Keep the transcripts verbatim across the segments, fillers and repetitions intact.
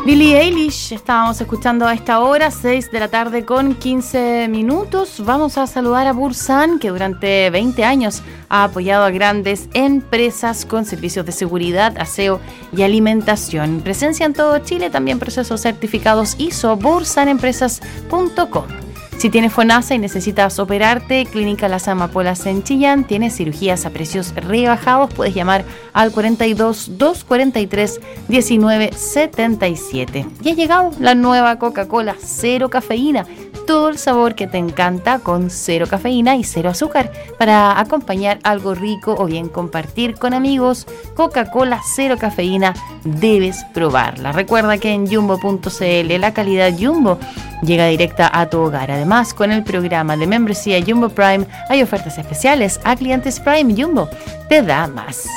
Billie Eilish, estábamos escuchando a esta hora, seis de la tarde con quince minutos. Vamos a saludar a Bursan, que durante veinte años ha apoyado a grandes empresas con servicios de seguridad, aseo y alimentación. Presencia en todo Chile, también procesos certificados I S O, bursan empresas punto com. Si tienes FONASA y necesitas operarte, Clínica Las Amapolas en Chillán tiene cirugías a precios rebajados. Puedes llamar al cuarenta y dos, doscientos cuarenta y tres, diecinueve setenta y siete. Y ha llegado la nueva Coca-Cola cero cafeína. Todo el sabor que te encanta con cero cafeína y cero azúcar para acompañar algo rico o bien compartir con amigos. Coca-Cola cero cafeína, debes probarla. Recuerda que en jumbo punto cl la calidad Jumbo llega directa a tu hogar. Además, con el programa de membresía Jumbo Prime hay ofertas especiales a clientes Prime. Jumbo te da más.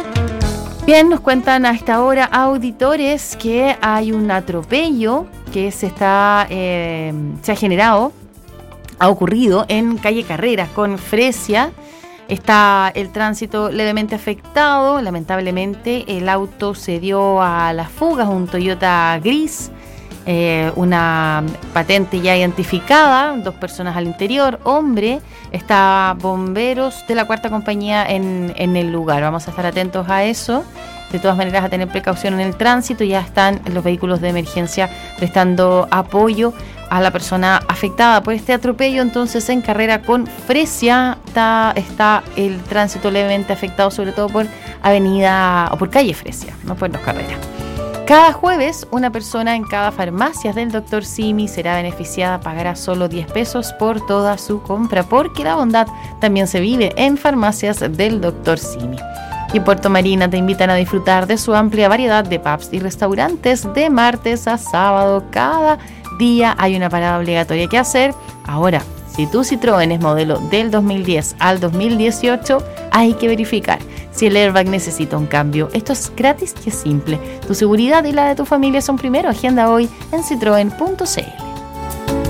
Bien, nos cuentan a esta hora auditores que hay un atropello que se está eh, se ha generado, ha ocurrido en calle Carreras con Fresia. Está el tránsito levemente afectado. Lamentablemente el auto se dio a la fuga, un Toyota gris, eh, una patente ya identificada, dos personas al interior, hombre. Está bomberos de la cuarta compañía en, en el lugar. Vamos a estar atentos a eso. De todas maneras, a tener precaución en el tránsito. Ya están los vehículos de emergencia prestando apoyo a la persona afectada por este atropello. Entonces, en Carrera con Fresia está, está el tránsito levemente afectado, sobre todo por avenida o por calle Fresia, no por Dos Carreras. Cada jueves, una persona en cada farmacia del doctor Simi será beneficiada, pagará solo diez pesos por toda su compra, porque la bondad también se vive en farmacias del doctor Simi. Y en Puerto Marina te invitan a disfrutar de su amplia variedad de pubs y restaurantes de martes a sábado. Cada día hay una parada obligatoria que hacer. Ahora, si tu Citroën es modelo del dos mil diez al dos mil dieciocho, hay que verificar si el airbag necesita un cambio. Esto es gratis y es simple. Tu seguridad y la de tu familia son primero. Agenda hoy en citroen punto cl.